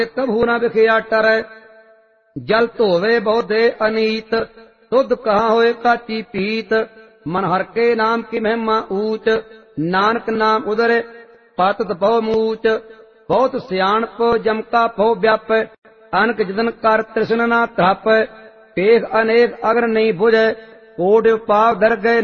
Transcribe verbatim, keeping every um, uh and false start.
कभू न बिखया टरै। जल धोवे बहुते अनीत, शुद्ध कहाँ होए काची पीत। मन हर के नाम की महिमा ऊंच, नानक नाम उदर पातत बहु मूच। बहुत सियाणप जम का फो व्याप, अनक जतन कर तृष्ण ना त्रप। पेख अनेक अग्र नहीं बुझे, कोट पाप दर गए